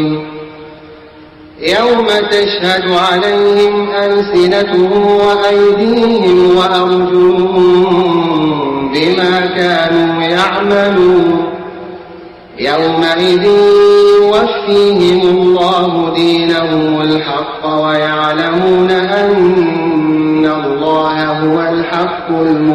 يوم تشهد عليهم ألسنتهم وأيديهم وأرجلهم بما كانوا يعملون يومئذ يوفيهم الله دينهم الحق ويعلمون أن الله هو الحق المبين.